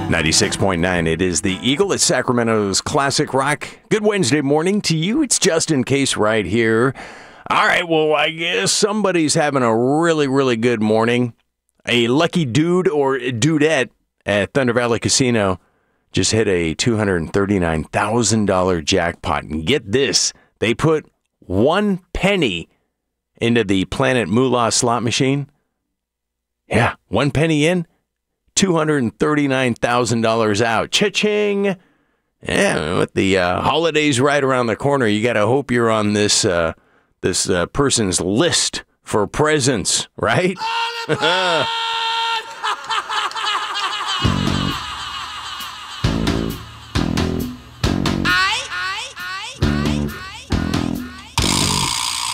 96.9. It is the Eagle. It's Sacramento's classic rock. Good Wednesday morning to you. It's Justin Case right here. All right, well, I guess somebody's having a really, really good morning. A lucky dude or dudette at Thunder Valley Casino just hit a $239,000 jackpot. And get this, they put 1 penny into the Planet Moolah slot machine. Yeah, 1 penny in, $239,000 out. Cha-ching! Yeah, with the holidays right around the corner, you got to hope you're on this person's list for presents, right?